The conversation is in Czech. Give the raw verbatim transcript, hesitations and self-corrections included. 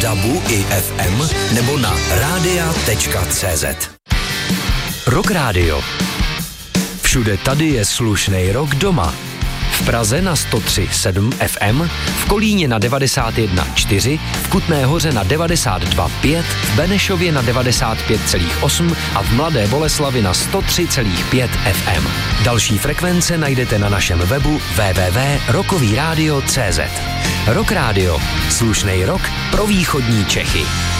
dabu i ef em nebo na rádia tečka cé zet. Rock Radio. Všude tady je slušnej rock doma. V Praze na sto tři sedm ef em, v Kolíně na devadesát jedna čtyři, v Kutné Hoře na devadesát dva pět, v Benešově na devadesát pět celá osm a v Mladé Boleslavi na sto tři celá pět ef em. Další frekvence najdete na našem webu w w w tečka rockový rádio tečka cé zet. Rock Radio. Slušnej rock pro východní Čechy.